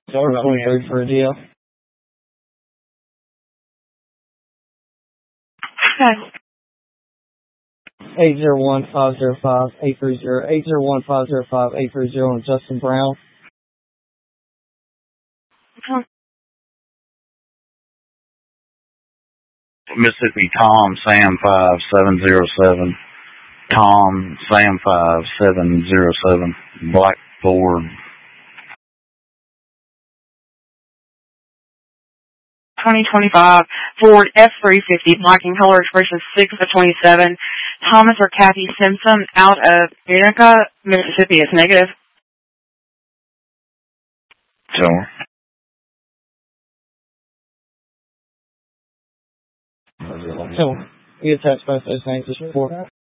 Sorry about 23 for a deal. Okay. 801-505-830, 801-505-830 on Justin Brown. Mississippi Tom Sam 5707. Tom Sam 5707. Black Ford. 2025 Ford F-350, black in color, expression 6 of 27. Thomas or Kathy Simpson out of Utica, Mississippi. It's negative. Sure. So, you attach both those names as report.